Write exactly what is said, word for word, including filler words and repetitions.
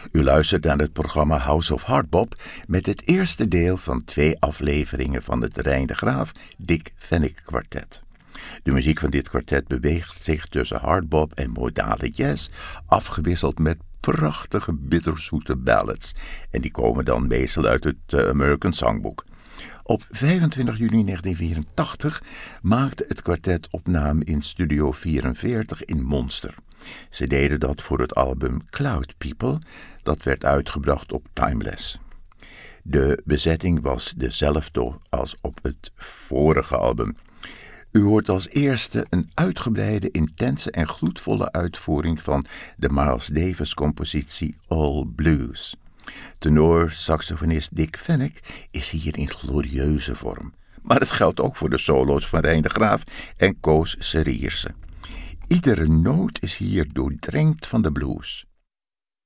U luistert naar het programma House of Hardbop met het eerste deel van twee afleveringen van het Rijn de Graaf Dick Pfennig kwartet. De muziek van dit kwartet beweegt zich tussen hardbop en modale jazz, afgewisseld met prachtige bitterzoete ballads. En die komen dan meestal uit het uh, American Songbook. Op vijfentwintig juni negentien vierentachtig maakte het kwartet opname in Studio vierenveertig in Monster. Ze deden dat voor het album Cloud People, dat werd uitgebracht op Timeless. De bezetting was dezelfde als op het vorige album. U hoort als eerste een uitgebreide, intense en gloedvolle uitvoering van de Miles Davis compositie All Blues. Tenor-saxofonist Dick Pfennig is hier in glorieuze vorm. Maar het geldt ook voor de solo's van Rijn de Graaf en Koos Serierse. Iedere noot is hier doordrenkt van de blues.